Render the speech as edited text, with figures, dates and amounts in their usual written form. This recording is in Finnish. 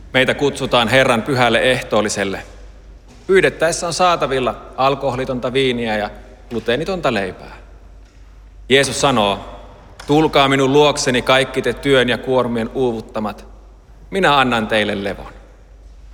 Meitä kutsutaan Herran pyhälle ehtoolliselle. Pyydettäessä on saatavilla alkoholitonta viiniä ja gluteenitonta leipää. Jeesus sanoo, tulkaa minun luokseni kaikki te työn ja kuormien uuvuttamat. Minä annan teille levon.